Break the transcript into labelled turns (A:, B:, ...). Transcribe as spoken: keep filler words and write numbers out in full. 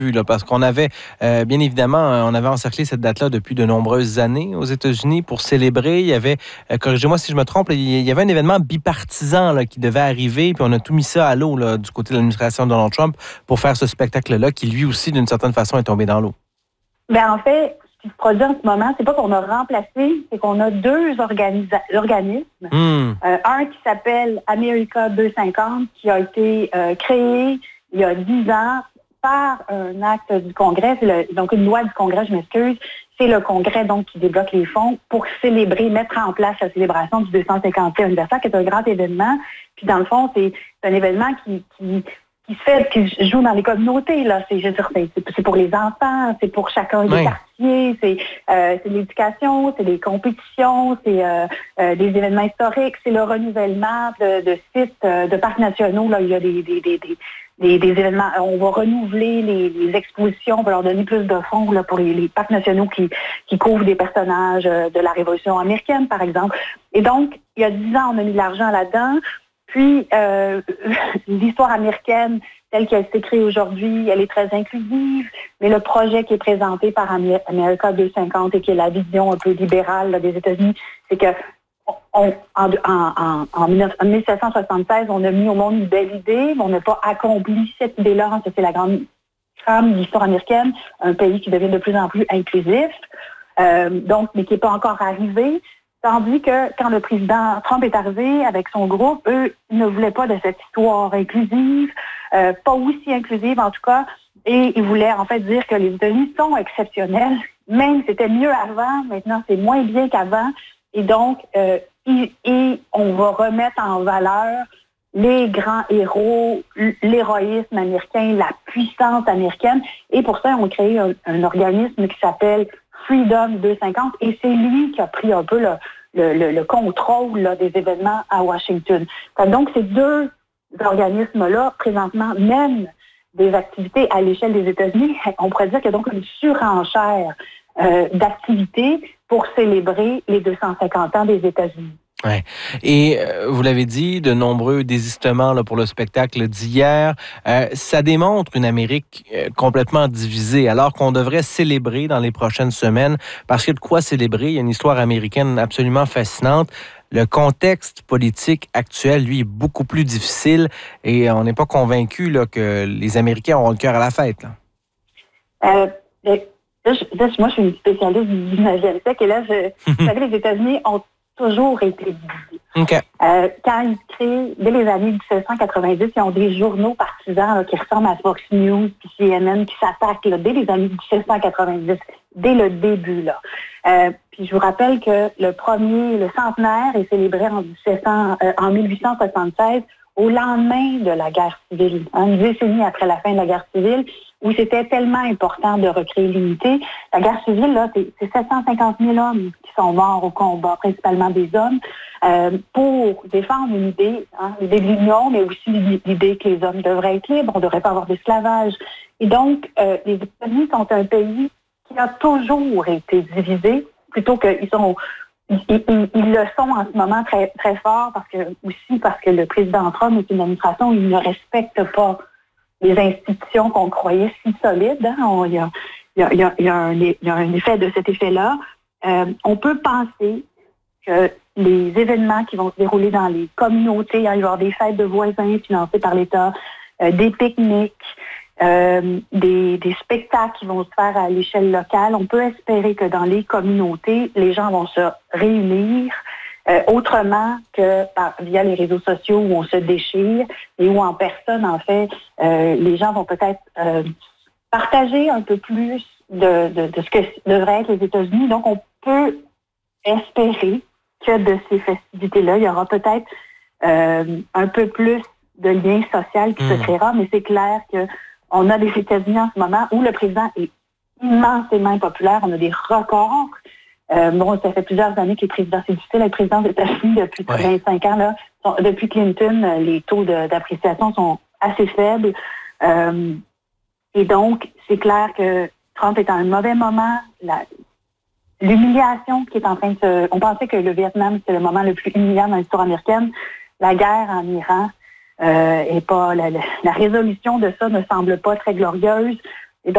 A: Là, parce qu'on avait, euh, bien évidemment, on avait encerclé cette date-là depuis de nombreuses années aux États-Unis pour célébrer. Il y avait, euh, corrigez-moi si je me trompe, il y avait un événement bipartisan là, qui devait arriver, puis on a tout mis ça à l'eau là, du côté de l'administration de Donald Trump pour faire ce spectacle-là, qui lui aussi, d'une certaine façon, est tombé dans l'eau.
B: Bien, en fait, ce qui se produit en ce moment, c'est pas qu'on a remplacé, c'est qu'on a deux organisa- organismes.
A: Mm.
B: Euh, un qui s'appelle America deux cent cinquante, qui a été euh, créé il y a dix ans par un acte du Congrès, c'est le, donc une loi du Congrès, je m'excuse, c'est le Congrès donc qui débloque les fonds pour célébrer, mettre en place la célébration du deux cent cinquantième anniversaire, qui est un grand événement. Puis dans le fond, c'est, c'est un événement qui, qui, qui se fait, qui se joue dans les communautés. Là, c'est, je veux dire, c'est, c'est pour les enfants, c'est pour chacun des
A: oui.
B: quartiers, c'est, euh, c'est de l'éducation, c'est des compétitions, c'est euh, euh, des événements historiques, c'est le renouvellement de, de sites, euh, de parcs nationaux. Là, il y a des, des, des, des Des, des événements, on va renouveler les, les expositions, on va leur donner plus de fonds là, pour les, les parcs nationaux qui, qui couvrent des personnages de la Révolution américaine, par exemple. Et donc, il y a dix ans, on a mis de l'argent là-dedans. Puis, euh, l'histoire américaine, telle qu'elle s'écrit aujourd'hui, elle est très inclusive, mais le projet qui est présenté par America deux cent cinquante et qui est la vision un peu libérale là, des États-Unis, c'est que On, en, en, en, en mille sept cent soixante-seize, on a mis au monde une belle idée, mais on n'a pas accompli cette idée-là. C'est la grande trame de l'histoire américaine, un pays qui devient de plus en plus inclusif, euh, donc, mais qui n'est pas encore arrivé. Tandis que quand le président Trump est arrivé avec son groupe, eux ne voulaient pas de cette histoire inclusive, euh, pas aussi inclusive en tout cas, et ils voulaient en fait dire que les États-Unis sont exceptionnels. Même c'était mieux avant, maintenant c'est moins bien qu'avant. Et donc, euh, et, et on va remettre en valeur les grands héros, l'héroïsme américain, la puissance américaine. Et pour ça, on a créé un, un organisme qui s'appelle Freedom deux cent cinquante. Et c'est lui qui a pris un peu le, le, le, le contrôle là, des événements à Washington. Donc, ces deux organismes-là, présentement, mènent des activités à l'échelle des États-Unis. On pourrait dire qu'il y a donc une surenchère euh, d'activités pour célébrer les deux cent cinquante ans des États-Unis.
A: Ouais. Et euh, vous l'avez dit, de nombreux désistements là, pour le spectacle d'hier. Euh, ça démontre une Amérique euh, complètement divisée, alors qu'on devrait célébrer dans les prochaines semaines, parce qu'il y a de quoi célébrer. Il y a une histoire américaine absolument fascinante. Le contexte politique actuel, lui, est beaucoup plus difficile et on n'est pas convaincu là, que les Américains auront le cœur à la fête. Là.
B: Euh, mais, là, je, là, moi, je suis une spécialiste du dix-neuvième siècle et là, je, vous savez, les États-Unis ont toujours été divisés.
A: Okay.
B: Euh, quand ils créent, dès les années dix-sept cent quatre-vingt-dix, ils ont des journaux partisans là, qui ressemblent à Fox News puis C N N qui s'attaquent là, dès les années dix-sept cent quatre-vingt-dix, dès le début. Là. Euh, puis je vous rappelle que le premier, le centenaire est célébré en, dix-sept cents, euh, en mille huit cent soixante-seize, au lendemain de la guerre civile, hein, une décennie après la fin de la guerre civile, où c'était tellement important de recréer l'unité. La guerre civile, là, c'est, c'est sept cent cinquante mille hommes qui sont morts au combat, principalement des hommes, euh, pour défendre une idée, hein, l'idée de l'union, mais aussi l'idée que les hommes devraient être libres, on ne devrait pas avoir d'esclavage. Et donc, euh, les États-Unis sont un pays qui a toujours été divisé, plutôt qu'ils sont... Ils, ils, ils le sont en ce moment très, très fort, parce que aussi parce que le président Trump est une administration où il ne respecte pas les institutions qu'on croyait si solides. Hein. On, il, y a, il, y a, il, y a, il, y a un, il y a un effet de cet effet-là. Euh, on peut penser que les événements qui vont se dérouler dans les communautés, hein, il va y avoir des fêtes de voisins financées par l'État, euh, des pique-niques, euh, des, des spectacles qui vont se faire à l'échelle locale. On peut espérer que dans les communautés, les gens vont se réunir euh, autrement que par, via les réseaux sociaux où on se déchire et où en personne, en fait, euh, les gens vont peut-être euh, partager un peu plus de, de, de ce que devraient être les États-Unis. Donc, on peut espérer que de ces festivités-là, il y aura peut-être euh, un peu plus de lien social qui mmh. se créera, mais c'est clair que on a des États-Unis en ce moment où le président est immensément populaire. On a des records. Euh, bon, ça fait plusieurs années que les présidents, c'est difficile d'être président des États-Unis depuis ouais. vingt-cinq ans. Là. Depuis Clinton, les taux de, d'appréciation sont assez faibles. Euh, et donc, c'est clair que Trump est à un mauvais moment. La, l'humiliation qui est en train de se... On pensait que le Vietnam, c'était le moment le plus humiliant dans l'histoire américaine. La guerre en Iran... Euh, et pas la, la, la résolution de ça ne semble pas très glorieuse.